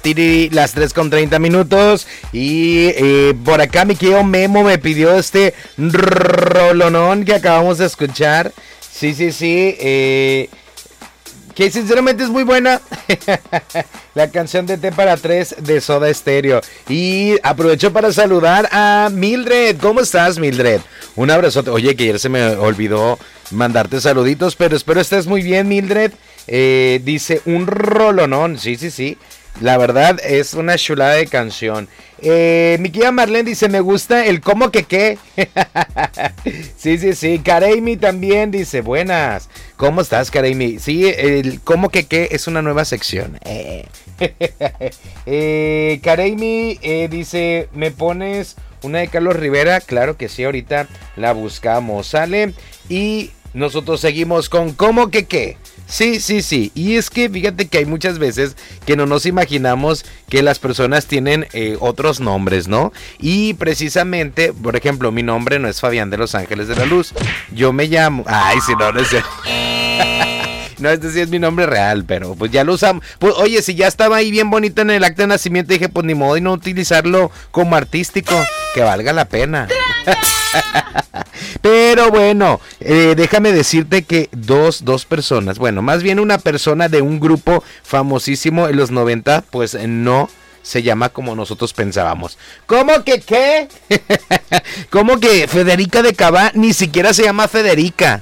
Tiri, las 3:30. Y por acá mi querido Memo me pidió este rolonón que acabamos de escuchar. Sí. Que sinceramente es muy buena. La canción de T para 3 de Soda Stereo. Y aprovecho para saludar a Mildred. ¿Cómo estás, Mildred? Un abrazote. Oye, que ayer se me olvidó mandarte saluditos, pero espero estés muy bien, Mildred. Dice un rolonón. Sí. La verdad es una chulada de canción. Mi querida Marlene dice, me gusta el cómo que qué. Sí. Kareimi también dice, buenas. ¿Cómo estás, Kareimi? Sí, el cómo que qué es una nueva sección. Kareimi dice, ¿me pones una de Carlos Rivera? Claro que sí, ahorita la buscamos, ¿sale? Y nosotros seguimos con cómo que qué. Sí. Y es que fíjate que hay muchas veces que no nos imaginamos que las personas tienen otros nombres, ¿no? Y precisamente, por ejemplo, mi nombre no es Fabián de Los Ángeles de la Luz. Yo me llamo... Ay, si no sé. No, este sí es mi nombre real, pero pues ya lo usamos. Pues oye, si ya estaba ahí bien bonito en el acta de nacimiento, dije, pues ni modo y no utilizarlo como artístico, que valga la pena. Pero bueno, déjame decirte que dos personas, bueno, más bien una persona de un grupo famosísimo en los 90, pues no se llama como nosotros pensábamos. ¿Cómo que qué? ¿Cómo que Federica de Cabá ni siquiera se llama Federica?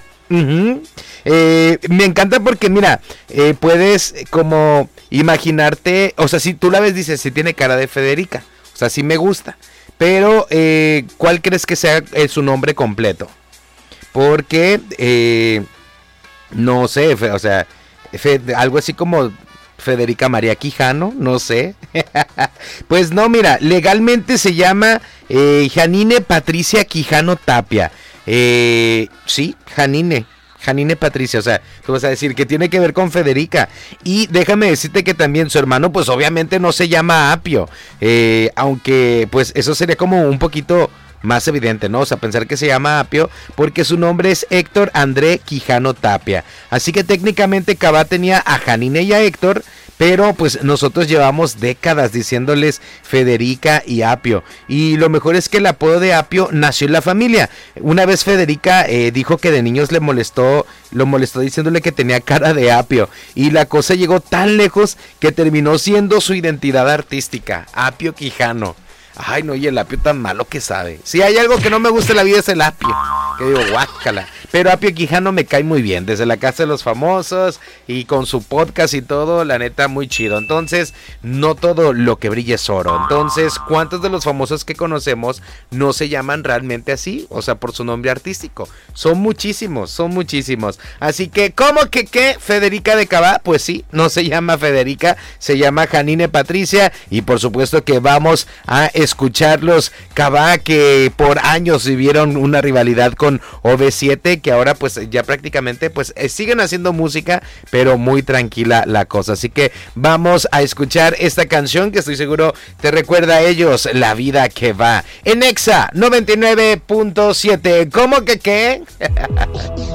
Me encanta porque mira, puedes como imaginarte, o sea, si tú la ves dices, si tiene cara de Federica, o sea, sí me gusta, pero ¿cuál crees que sea su nombre completo? Porque no sé, o sea, algo así como Federica María Quijano, no sé. Pues no, mira, legalmente se llama Janine Patricia Quijano Tapia. Sí, Janine Patricia, o sea, tú vas a decir que tiene que ver con Federica. Y déjame decirte que también su hermano, pues obviamente no se llama Apio, aunque pues eso sería como un poquito más evidente, ¿no? O sea, pensar que se llama Apio porque su nombre es Héctor André Quijano Tapia. Así que técnicamente Cabá tenía a Janine y a Héctor, pero pues nosotros llevamos décadas diciéndoles Federica y Apio. Y lo mejor es que el apodo de Apio nació en la familia. Una vez Federica dijo que de niños lo molestó diciéndole que tenía cara de Apio. Y la cosa llegó tan lejos que terminó siendo su identidad artística, Apio Quijano. Ay, no, y el Apio tan malo que sabe. Si hay algo que no me gusta en la vida es el Apio. Que digo, guácala. Pero Apio Quijano me cae muy bien. Desde la Casa de los Famosos y con su podcast y todo, la neta, muy chido. Entonces, no todo lo que brilla es oro. Entonces, ¿cuántos de los famosos que conocemos no se llaman realmente así? O sea, por su nombre artístico. Son muchísimos. Así que, ¿cómo que qué? Federica de Cabá, pues sí, no se llama Federica, se llama Janine Patricia. Y por supuesto que vamos a escucharlos. Cabá, que por años vivieron una rivalidad con OV7, que ahora pues ya prácticamente pues siguen haciendo música, pero muy tranquila la cosa. Así que vamos a escuchar esta canción que estoy seguro te recuerda a ellos, La Vida que Va, en Exa 99.7. ¿Cómo que qué?